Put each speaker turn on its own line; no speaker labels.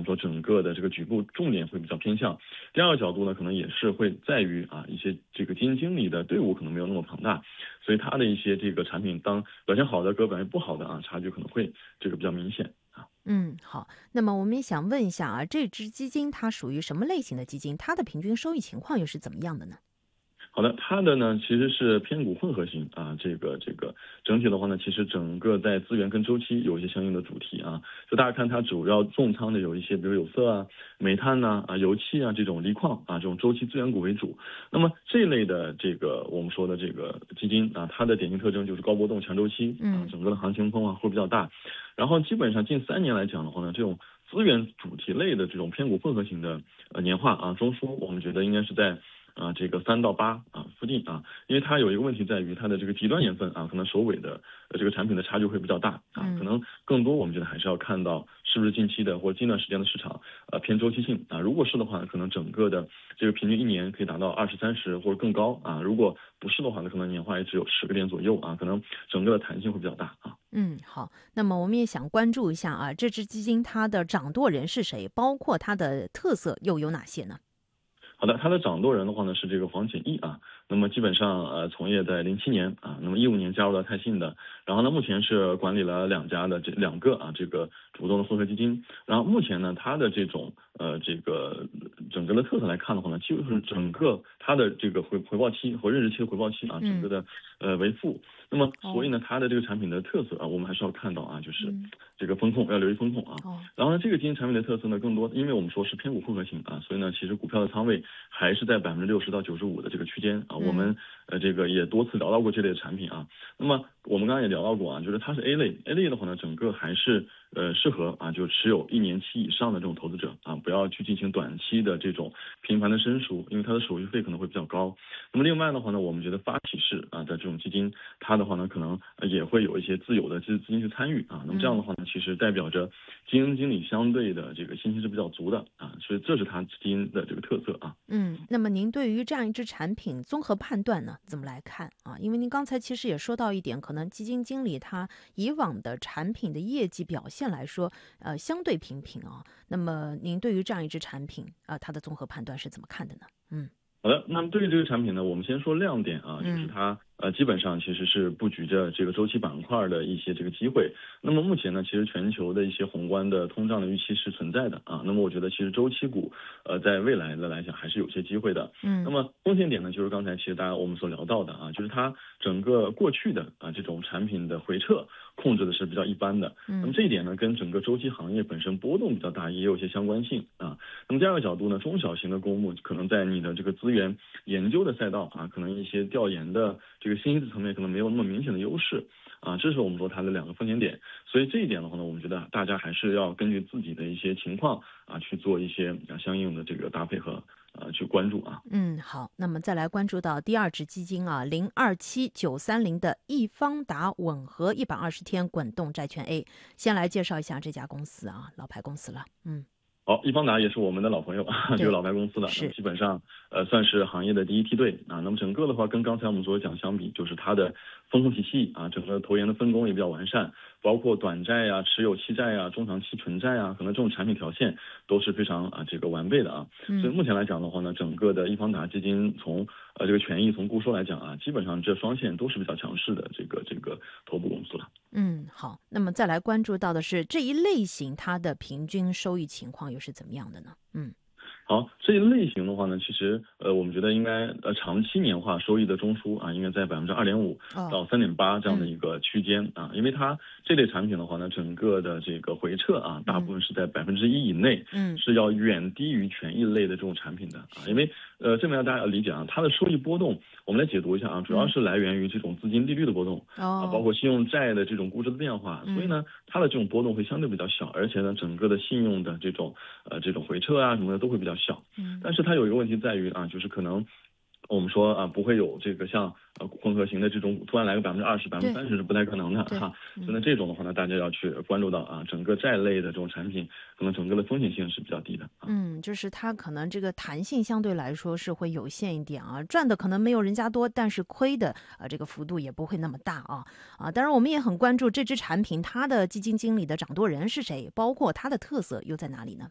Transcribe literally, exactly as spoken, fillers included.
们说整个的这个局部重点会比较偏向。第二个角度呢，可能也是会在于啊一些这个基金经理的队伍可能没有那么庞大，所以它的一些这个产品当表现好的和表现不好的啊差距可能会这个比较明显啊。
嗯，好。那么我们也想问一下啊，这支基金它属于什么类型的基金？它的平均收益情况又是怎么样的呢？
好的，它的呢其实是偏股混合型啊，这个这个整体的话呢，其实整个在资源跟周期有一些相应的主题啊，就大家看它主要重仓的有一些，比如有色啊、煤炭呐、啊、油气啊这种锂矿啊这种周期资源股为主。那么这一类的这个我们说的这个基金啊，它的典型特征就是高波动、强周期啊，整个的行情变化会比较大。然后基本上近三年来讲的话呢，这种资源主题类的这种偏股混合型的呃年化啊中枢，我们觉得应该是在。啊，这个三到八啊附近啊，因为它有一个问题在于它的这个极端年份啊，可能首尾的呃这个产品的差距会比较大啊，可能更多我们觉得还是要看到是不是近期的或近段时间的市场呃偏周期性啊，如果是的话，可能整个的这个平均一年可以达到二十三十或者更高啊，如果不是的话呢，可能年化也只有十个点左右啊，可能整个的弹性会比较大啊。
嗯，好。那么我们也想关注一下啊，这支基金它的掌舵人是谁，包括它的特色又有哪些呢？
好的，它的掌舵人的话呢是这个黄潜益啊，那么基本上呃从业在零七年啊，那么一五年加入到泰信的，然后呢目前是管理了两家的这两个啊这个主动的混合基金，然后目前呢它的这种呃这个整个的特色来看的话呢，就是整个它的这个回回报期和认知期的回报期啊，整个的呃为负，那么所以呢它的这个产品的特色啊，我们还是要看到啊，就是这个风控要留意风控啊，然后呢这个基金产品的特色呢更多，因为我们说是偏股混合型啊，所以呢其实股票的仓位还是在百分之六十到九十五的这个区间啊，我们呃这个也多次聊到过这类的产品啊。那么我们刚刚也聊到过啊，就是它是 A 类，A 类的话呢，整个还是呃适合啊，就持有一年期以上的这种投资者啊，不要去进行短期的这种频繁的申赎，因为它的手续费可能会比较高。那么另外的话呢，我们觉得发起式啊的这种基金，它的话呢可能也会有一些自有的资资金去参与啊。那么这样的话呢，其实代表着基金经理相对的这个信心是比较足的啊，所以这是它基金的这个特色啊。
嗯，那么您对于这样一支产品综合判断呢，怎么来看啊？因为您刚才其实也说到一点，可能基金经理他以往的产品的业绩表现来说，呃，相对平平啊。那么您对于这样一支产品啊，它的综合判断是怎么看的呢？嗯，
好的，那么对于这个产品呢，我们先说亮点啊，就是它呃基本上其实是布局着这个周期板块的一些这个机会。那么目前呢，其实全球的一些宏观的通胀的预期是存在的啊。那么我觉得其实周期股呃在未来的来讲还是有些机会的。嗯，那么风险点呢，就是刚才其实大家我们所聊到的啊，就是它整个过去的啊这种产品的回撤控制的是比较一般的。嗯，那么这一点呢，跟整个周期行业本身波动比较大也有一些相关性啊。那么第二个角度呢，中小型的公募可能在你的这个资源研究的赛道啊，可能一些调研的这个信息层面可能没有那么明显的优势啊，这是我们说它的两个风险点。所以这一点的话呢，我们觉得大家还是要根据自己的一些情况啊去做一些相应的这个搭配和呃去关注啊。
嗯，好，那么再来关注到第二支基金啊，零二七九三零的易方达吻合一百二十天滚动债券 A， 先来介绍一下这家公司啊，老牌公司了，嗯。
好，易方达也是我们的老朋友，就是老牌公司了。那么基本上，呃，算是行业的第一梯队啊。那么整个的话，跟刚才我们所讲相比，就是它的风控体系啊，整个投研的分工也比较完善，包括短债呀、持有期债呀、中长期纯债啊，可能这种产品条线都是非常啊这个完备的啊。所以目前来讲的话呢，整个的易方达基金从呃这个权益从固收来讲啊，基本上这双线都是比较强势的这个这个头部公司了。
嗯，好，那么再来关注到的是这一类型它的平均收益情况又是怎么样的呢？嗯。
好，这一类型的话呢，其实呃，我们觉得应该呃长期年化收益的中枢啊，应该在百分之二点五到三点八这样的一个区间啊，因为它这类产品的话呢，整个的这个回撤啊，大部分是在百分之一以内，嗯，是要远低于权益类的这种产品的啊，因为呃这边要大家要理解啊，它的收益波动，我们来解读一下啊，主要是来源于这种资金利率的波动啊，包括信用债的这种估值的变化，所以呢，它的这种波动会相对比较小，而且呢，整个的信用的这种呃这种回撤啊什么的都会比较小。嗯，但是它有一个问题在于啊，就是可能我们说啊，不会有这个像呃混合型的这种突然来个百分之二十、百分之三十是不太可能的哈。所以呢，这种的话呢，大家要去关注到啊，整个债类的这种产品，可能整个的风险性是比较低的。
嗯，就是它可能这个弹性相对来说是会有限一点啊，赚的可能没有人家多，但是亏的呃这个幅度也不会那么大啊啊。当然，我们也很关注这支产品它的基金经理的掌舵人是谁，包括它的特色又在哪里呢？